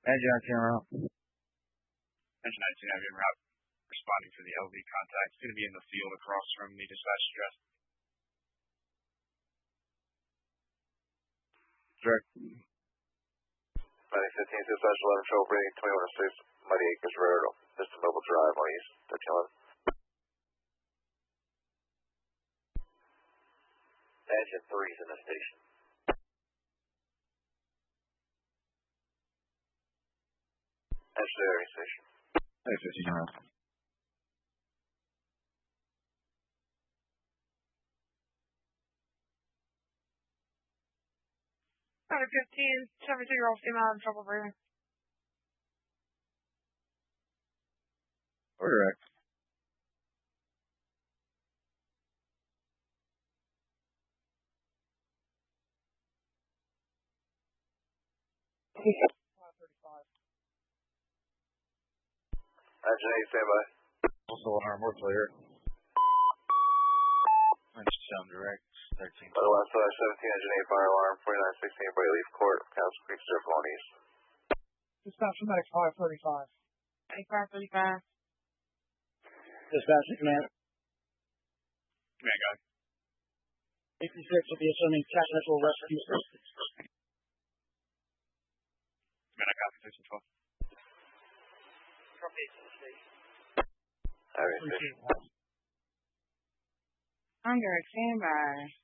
Engine 19 route. Engine 19 having route responding to the LV contact. It's going to be in the field across from the dispatch address. Direct. 9015 dispatch 11 show operating 2106 Muddy Acres Road, Mr. Mobile Drive on East 1311. Engine 3 is in the station. Engine area station. 15 route. Number 15, 72-year-old female in trouble breathing. Or direct. Engine 8, standby. Also alarm, we're clear. Engine sound direct. 13. By the left side, 17, engine 8, fire alarm, 4916, Bright Leaf Court, Council Creek Circle on East. Dispatch from Medic 535. 8535. Dispatch to command. Command guy. 86 will be assuming technical rescue assistance. Command, I copy 1512. From 8 to the station. Area station. I'm direct standby.